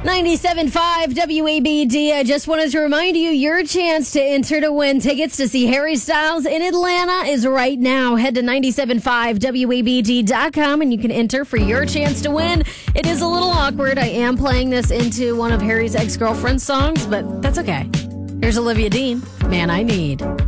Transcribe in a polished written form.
97.5 WABD. I just wanted to remind you, your chance to enter to win tickets to see Harry Styles in Atlanta is right now. Head to 975WABD.com and you can enter for your chance to win. It is a little awkward. I am playing this into one of Harry's ex-girlfriend's songs, but that's okay. Here's Olivia Dean, Man I Need.